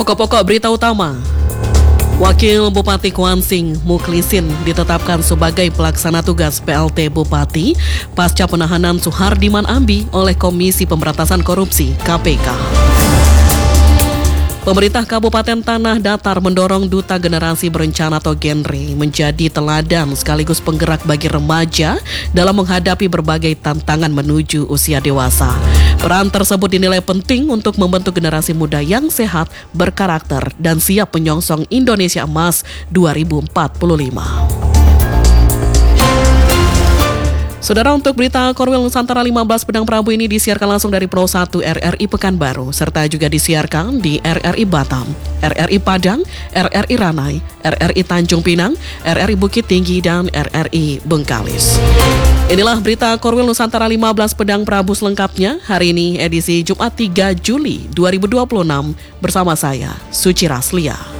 Pokok-pokok berita utama. Wakil Bupati Kuansing Muklisin ditetapkan sebagai pelaksana tugas PLT Bupati pasca penahanan Suhardiman Ambi oleh Komisi Pemberantasan Korupsi (KPK). Pemerintah Kabupaten Tanah Datar mendorong Duta Generasi Berencana atau Genre menjadi teladan sekaligus penggerak bagi remaja dalam menghadapi berbagai tantangan menuju usia dewasa. Peran tersebut dinilai penting untuk membentuk generasi muda yang sehat, berkarakter, dan siap menyongsong Indonesia Emas 2045. Saudara, untuk berita Korwil Nusantara 15 Pedang Prabu ini disiarkan langsung dari Pro 1 RRI Pekanbaru, serta juga disiarkan di RRI Batam, RRI Padang, RRI Ranai, RRI Tanjung Pinang, RRI Bukit Tinggi, dan RRI Bengkalis. Inilah berita Korwil Nusantara 15 Pedang Prabu selengkapnya, hari ini edisi Jumat 3 Juli 2026, bersama saya, Suci Raslia.